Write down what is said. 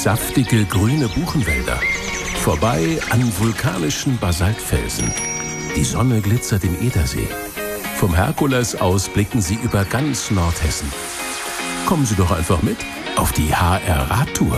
saftige grüne Buchenwälder, vorbei an vulkanischen Basaltfelsen. Die Sonne glitzert im Edersee. Vom Herkules aus blicken Sie über ganz Nordhessen. Kommen Sie doch einfach mit auf die HR-Radtour.